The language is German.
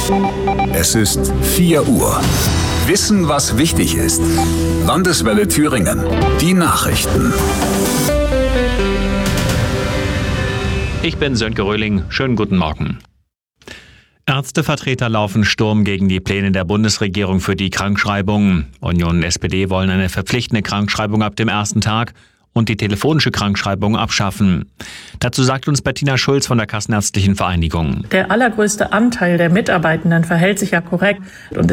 Es ist 4 Uhr. Wissen, was wichtig ist. Landeswelle Thüringen. Die Nachrichten. Ich bin Sönke Röhling. Schönen guten Morgen. Ärztevertreter laufen Sturm gegen die Pläne der Bundesregierung für die Krankschreibung. Union und SPD wollen eine verpflichtende Krankschreibung ab dem ersten Tag und die telefonische Krankschreibung abschaffen. Dazu sagt uns Bettina Schulz von der Kassenärztlichen Vereinigung. Der allergrößte Anteil der Mitarbeitenden verhält sich ja korrekt. Und